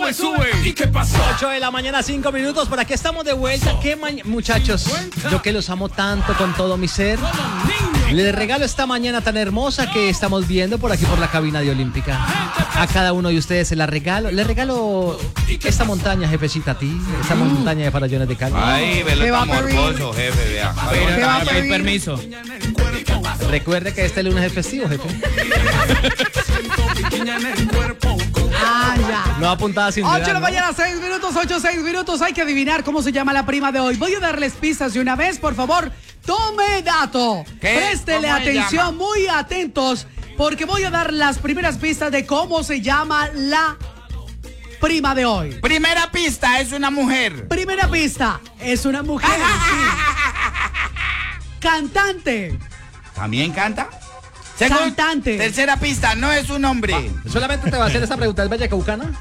sube. ¿Y qué pasó? 8 de la mañana, 5 minutos. Por aquí estamos de vuelta. ¿Qué muchachos? Yo que los amo tanto con todo mi ser. Les regalo esta mañana tan hermosa que estamos viendo por aquí por la cabina de Olímpica. A cada uno de ustedes se la regalo. Les regalo esta montaña, jefecita, a ti. Esta montaña de farallones de Cali. Ay, velo tan morboso, jefe, vea. ¿Qué va a pedir? Permiso. Recuerde que este lunes es festivo, jefe. Ya. No apuntada sin 8 de la ¿no? mañana, 6 minutos, 6 minutos. Hay que adivinar cómo se llama la prima de hoy. Voy a darles pistas de una vez, por favor. Tome dato. ¿Qué? Préstele ¿Cómo se atención, llama? muy atentos, porque voy a dar las primeras pistas de cómo se llama la prima de hoy. Primera pista, es una mujer. Primera pista, es una mujer. Sí. Cantante. ¿También canta? Cantante. Tercera pista, no es un hombre. Solamente te va a hacer esta pregunta. ¿Es vallecaucana?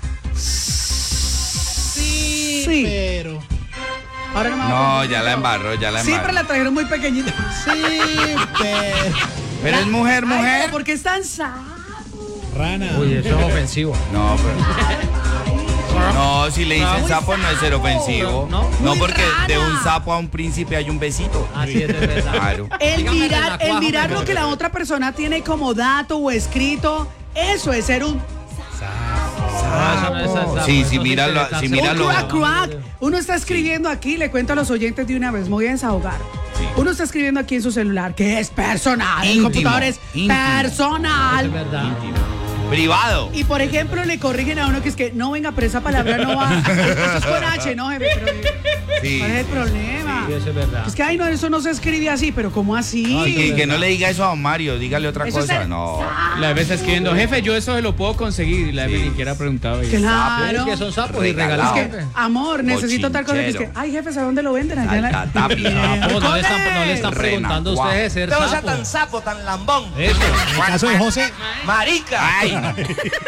Sí. Pero. Ahora no me No, ya la embarró, ya la Siempre embarró. la trajeron muy pequeñita. Sí, pero. Pero es mujer, Ay, mujer. pero ¿por qué están sad? Rana. Uy, eso es ofensivo. No, pero. No, si le dicen Muy sapo no es ser ofensivo. ¿no? No, Muy porque de rana. un sapo a un príncipe hay un besito. Así es verdad. Claro. El Dígame, mirar renacuajo, lo que la otra persona tiene como dato o escrito, eso es ser un Eso no es sapo, Sí, eso sí, míralo, te está sí, haciendo- míralo. crack, crack. Uno está escribiendo aquí, le cuento a los oyentes de una vez, me voy a desahogar. Uno está escribiendo aquí en su celular, que es personal. El Íntimo, computador es íntimo. Es personal. verdad. Privado. Y por ejemplo, le corrigen a uno que es que no venga, pero esa palabra no va. Eso es con H, ¿no, jefe? Pero, Sí. ¿cuál es el problema? Sí, eso es verdad. Es que, ay, no, eso no se escribe así, pero ¿cómo así? Que no le diga eso a don Mario, dígale otra Eso es cosa. el- No. La vez está escribiendo, jefe, yo eso se lo puedo conseguir. Y la vez ni siquiera ha preguntado. ella. Claro. Es que son sapos y Regalado. regalados. Amor, necesito tal cosa. Que es que, Bochinchero. ay, jefe, ¿sabe dónde lo venden? Allá en la... Alta tapia. Sapo, no le están preguntando a Renacuajo. ustedes de ser No sea sapo. tan sapo, tan lambón. Eso. En el caso de José, Marica. Ay, no.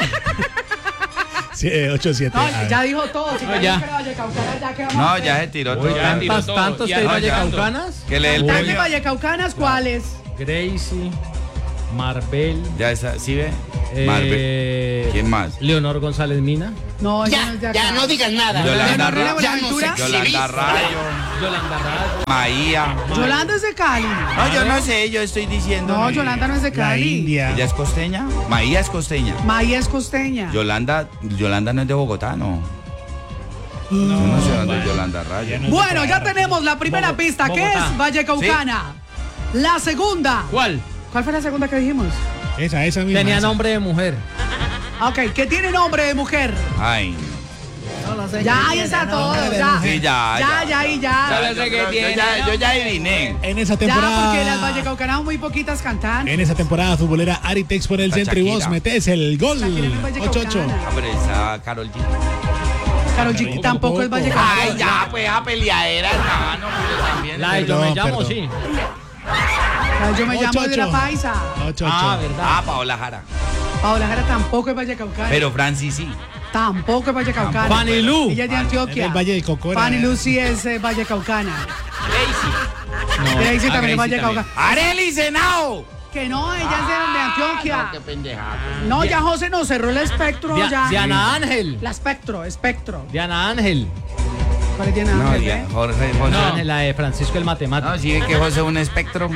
8-7. No, ya dijo todo. Si ya. ya. ¿Ya qué vamos a No, hacer? ya se tiró Uy, todo. ya tiró ¿Tantos, todo. tantos Ya que hay no, vallecaucanas? Que le dé el ¿Tantas premio. vallecaucanas cuáles? Gracie, Marbel, Ya esa, ¿sí ve? Marvel. ¿Quién más? Leonor González Mina, No, ella no es de acá. Ya no digas nada. Yolanda Leonor Rayo. Buenaventura. Yolanda Rayo. Yolanda Rayo. Maía. Yolanda es de Cali. No, yo no sé, yo estoy diciendo. No, Yolanda no es de La Cali. India. ¿Ella es costeña? Maía es costeña. Maya es costeña. Yolanda no es de Bogotá, no. Yo no sé dónde es Yolanda Rayo. Bueno, ya tenemos la primera Bogotá. pista, que es Vallecaucana. La segunda. ¿Cuál? ¿Cuál fue la segunda que dijimos? Esa misma. Tenía esa. nombre de mujer. Ok, que tiene nombre de mujer. Ay. Ya, ahí está todo. Ya. Sí, ya. Ya, y ya. Ya sé que tiene. Yo ya adiviné. En esa Ya, porque las temporada. vallecaucanas muy poquitas cantantes. En esa temporada futbolera, Aritex pone el La centro y vos Shakira. metes el gol. Shakira no es vallecaucana. 8-8. Ah, pero esa Karol G. Karol G tampoco es vallecaucana. Ay, ya, pues a peleadera, hermano. Pero también. La de Yo me llamo, perdón. sí. Yo me llamo de la 8-8. paisa. 8-8. Ah, verdad. Ah, Paola Jara. Paola Jara tampoco es vallecaucana. Pero Francis sí. Tampoco es vallecaucana. Fanny Lu. Ella es de En Antioquia. el Valle del Cocora. Fanny Lu sí es vallecaucana. Gracie. Gracie ah, también es Gracie vallecaucana. Arely Senao. Que no, ella es de Antioquia. Qué pendejada. No, ya José nos cerró el espectro. Ya. Diana Ángel. La espectro. Diana Ángel. ¿Cuál es Diana No, Ángel? ya, Jorge. Diana Ángel, la de Francisco el matemático. No, sí ve que José es un espectro.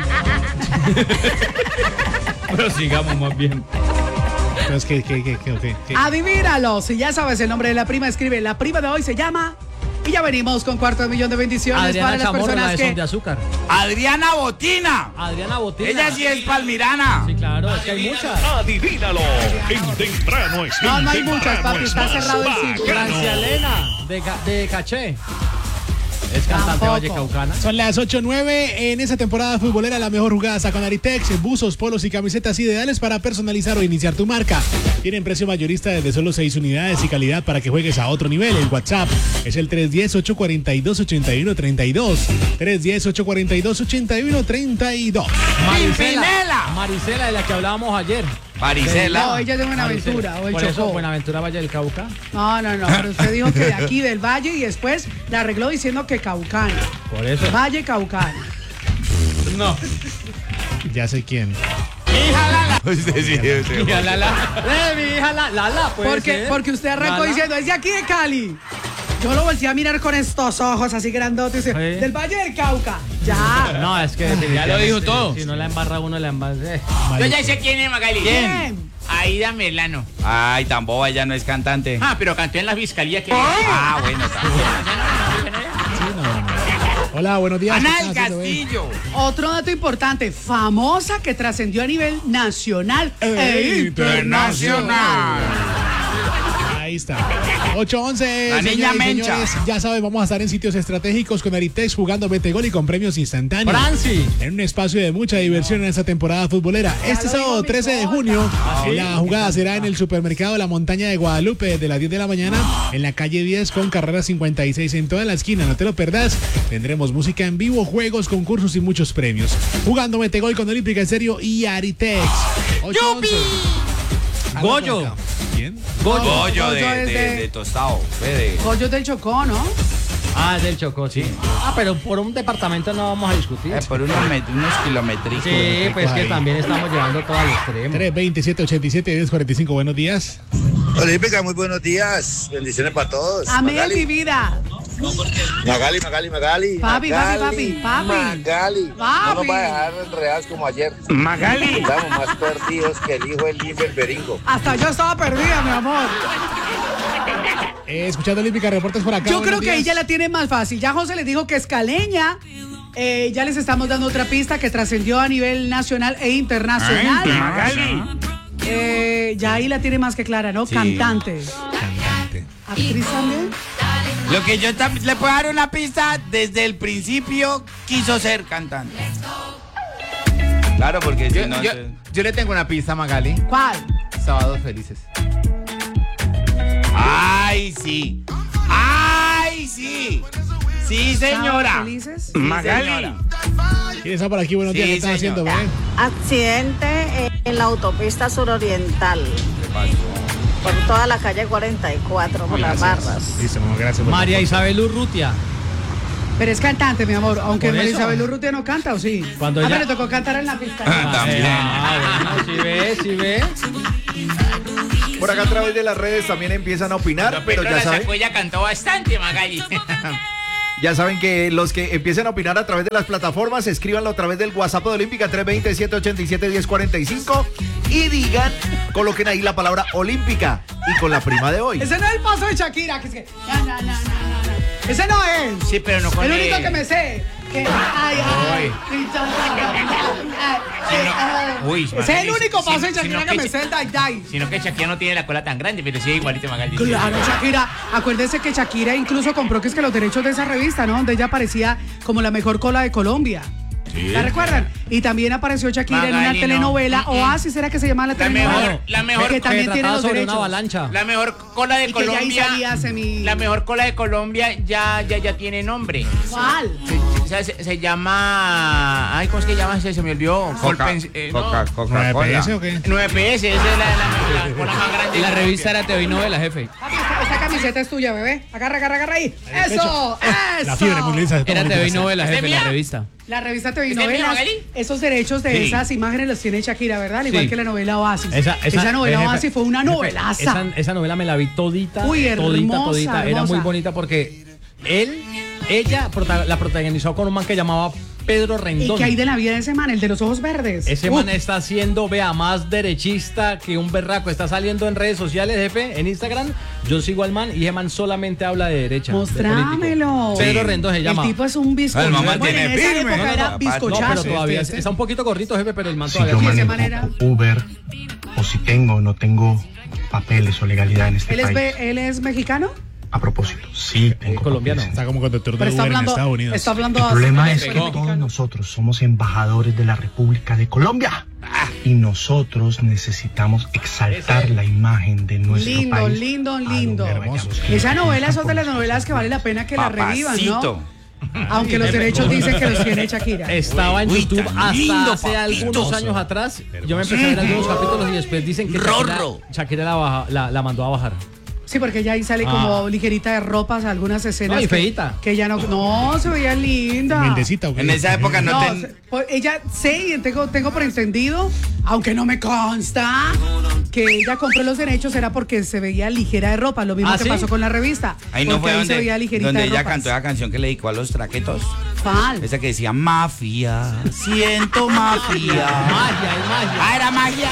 Pero sigamos más bien. Entonces, ¿qué? Adivínalo. Si ya sabes el nombre de la prima, escribe. La prima de hoy se llama. Y ya venimos con $250,000 de bendiciones Adriana para las Chamorro, la personas de Son de que. Azúcar. Adriana Botina. Adriana Botina. Ella sí es palmirana. Sí, claro, es que hay muchas. Adivínalo. En temprano es No, no hay bien muchas, temprano papi. es Está más cerrado el bacano. sitio. Francia Elena, de Caché. Es cantante Tampoco. vallecaucana. Son las 8:09. En esa temporada futbolera, la mejor jugada está con Aritex. Buzos, polos y camisetas ideales para personalizar o iniciar tu marca. Tienen precio mayorista desde solo 6 unidades y calidad para que juegues a otro nivel. El WhatsApp es el 310-842-8132. 310-842-8132. Pimpinela. Marisela, de la que hablábamos ayer. Marisela. No, ella es de Buenaventura o el Por eso, Chocó. Buenaventura Valle del Cauca. No, pero usted dijo que de aquí del Valle y después la arregló diciendo que Caucana. Por eso. Valle Caucana. No. Ya sé quién. Usted sí, usted. Mira, mi hija Lala, puede ser. Porque usted arrancó Lala. diciendo, es de aquí de Cali. Yo lo volteé a mirar con estos ojos así grandotes. Del Valle del Cauca. Ya. No, es que Ya lo dijo todo. Si no la embarra uno, la embarra. Yo ya sé quién es Magali. ¿Quién? Aida Melano. Ay, tan boba, ella no es cantante. Ah, pero cantó en la fiscalía que... Ah, bueno, Hola, buenos días. Ana ¿Qué del estás haciendo, Castillo. Otro dato importante, famosa que trascendió a nivel nacional e internacional. Ahí está. 8:11. La niña señores y Mencha. señores, ya saben, vamos a estar en sitios estratégicos con Aritex jugando Metegol y con premios instantáneos. Franci. En un espacio de mucha diversión en esta temporada futbolera. Este sábado 13 de junio, la jugada será en el supermercado La Montaña de Guadalupe desde las 10 de la mañana en la calle 10 con carrera 56 en toda la esquina. No te lo perdás. Tendremos música en vivo, juegos, concursos y muchos premios. Jugando Metegol con Olímpica en serio y Aritex. 8:11. Goyo. ¿Quién? Goyo es de tostado. Fede. Goyo del Chocó, ¿no? Ah, del Chocó, sí. Pero por un departamento no vamos a discutir. Por unos kilométricos. Sí, pues que también estamos llevando todo al extremo. 327-87-1045. Buenos días. Olímpica, muy buenos días. Bendiciones para todos. Amén, Magali. mi vida. Magali. Papi. Magali. Papi. No nos va a dejar enredados como ayer. Magali. Estamos más perdidos que el hijo del Limber Beringo. Hasta yo estaba perdida, mi amor. Escuchando Olímpica, reportes por acá. Yo creo buenos que días. ella la tiene más fácil. Ya José les dijo que es caleña. Ya les estamos dando otra pista que trascendió a nivel nacional e internacional. Magali. Ya ahí la tiene más que clara, ¿no? Sí. Cantante. Cantante. Actriz también. Lo que yo le puedo dar una pista, desde el principio quiso ser cantante. Claro, porque si no... Yo le tengo una pista a Magali. ¿Cuál? Sábados felices. ¡Ay, sí! ¡Ay, sí! ¡Sí, señora! ¿Sábados felices? Magali. ¿Quién está por aquí? Buenos días. Sí, ¿Qué están señor. haciendo, bebé? Accidente en la autopista suroriental, ¿Qué pasó? por toda la calle 44, por las barras. Listo, mamá, gracias. por María la- Isabel Urrutia. Pero es cantante, mi amor. Aunque Por María eso. Isabel Urrutia no canta, ¿o sí? Cuando A ella- ver, le tocó cantar en la pista. También. Bueno, si ve. Por acá a través de las redes también empiezan a opinar, pero Pedro ya la saben, sacó, ella cantó bastante, Magali. ya saben que los que empiecen a opinar a través de las plataformas, escríbanlo a través del WhatsApp de Olímpica 320-787-1045 y digan, coloquen ahí la palabra Olímpica y con la prima de hoy. Ese no es el paso de Shakira, que es que... No. Ese no es. Sí, pero no con El único él. que me sé. Que, ay. Uy, Ese es el único paso de sino Shakira que me sé, el dai. Sino que Shakira no tiene la cola tan grande, pero sí es igualito Magali. Claro, Shakira. Acuérdense que Shakira incluso compró que es que los derechos de esa revista, ¿no? Donde ella aparecía como la mejor cola de Colombia. ¿La recuerdan? Y también apareció Shakira en una Magali, no. telenovela. Oasis era que se llamaba la telenovela. la mejor que también tiene trataba los sobre derechos. una avalancha. La mejor cola de Y que ya ahí Colombia. salía La mejor cola de Colombia ya tiene nombre. ¿Cuál? Se llama. Ay, ¿cómo es que llama? Se me olvidó. Coca-Cola. 9PS o qué? 9PS, esa es la cola más grande. Y la de revista Colombia. era TV y Novela, jefe. Papi, esta camiseta es tuya, bebé. Agarra ahí. ¡Eso! La fiebre muy linda. Era TV y Novela, jefe, mía? la revista. La revista TV ¿Es de mí, Novelas, Magali? esos derechos de Sí. esas imágenes los tiene Shakira, ¿verdad? Al igual Sí. que la novela Oasis. Esa novela jefe, Oasis fue una jefe, novelaza. Esa novela me la vi todita. Uy, hermosa, todita. Era hermosa. muy bonita porque ella la protagonizó con un man que llamaba Pedro ¿Y Rendón. qué hay de la vida de ese man, el de los ojos verdes? Ese man está siendo, vea, más derechista que un berraco. Está saliendo en redes sociales, jefe, en Instagram. Yo sigo al man y ese man solamente habla de derecha. de Mostrámelo. político. Pedro Rendón se llama. El tipo es un bizcochazo. El mamá Bueno, tiene en esa firme. época era No, bizcochazo. pero todavía Este. está un poquito gordito, jefe, pero el man Si todavía yo de esa manejo manera. Uber o si tengo o no tengo papeles o legalidad en este país. ¿Él es mexicano? A propósito, sí tengo colombiano. papeles. Está como conductor de Pero está Uber en hablando, Estados Unidos. está hablando El así. problema es pegó. que todos nosotros somos embajadores de la República de Colombia y nosotros necesitamos exaltar la imagen de nuestro Lindo, país. lindo. Esa novela son de las novelas que vale la pena que la revivan, Papacito. ¿no? Aunque los derechos dicen que los tiene Shakira. Estaba en Uy, YouTube tan hasta lindo, hace algunos papitoso. años atrás. Yo me empecé a ver algunos capítulos y después dicen que Rorro. Shakira la mandó a bajar. Sí, porque ella ahí sale como ligerita de ropas, algunas escenas. No, y feíta. Que ella no se veía linda. Mendecita, ¿o qué? En esa época no, Pues ella sé y tengo por entendido, aunque no me consta, que ella compró los derechos era porque se veía ligera de ropa, lo mismo que ¿sí? pasó con la revista. Ahí no porque fue se veía ligerita donde de ella ropas. cantó la canción que le dedicó a los traquetos. ¿Cuál? Esa que decía mafia, siento mafia. Magia, es magia. Ah, era magia.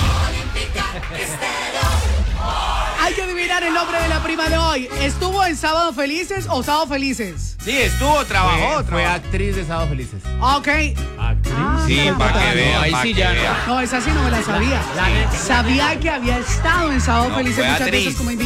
Hay que adivinar el nombre de la prima de hoy. ¿Estuvo en Sábado Felices o Sábado Felices? Sí, estuvo, trabajó. Fue actriz de Sábado Felices. Ok. Sí, para que vea. ahí sí ya no. No, esa sí no me la sabía. Sabía que había estado en Sábado No, Felices fue muchas veces actriz. como